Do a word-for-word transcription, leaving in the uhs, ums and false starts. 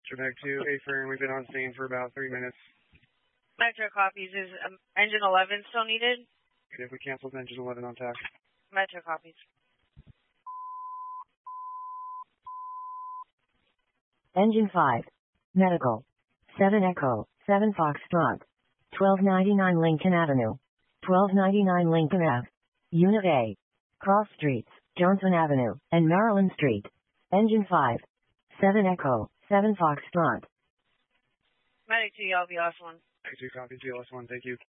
Trebek to A-frame. We've been on scene for about three minutes. Metro copies. Is um, engine eleven still needed? Okay, if we cancel engine eleven on tack. Metro copies. Engine five. Medical. seven Echo, seven Foxtrot. twelve ninety-nine Lincoln Avenue. twelve ninety-nine Lincoln Ave. Unit A. Cross Streets, Johnson Avenue, and Maryland Street. Engine five. seven Echo, seven Foxtrot. Medic two, L B S one. two copy, G L S one, thank you.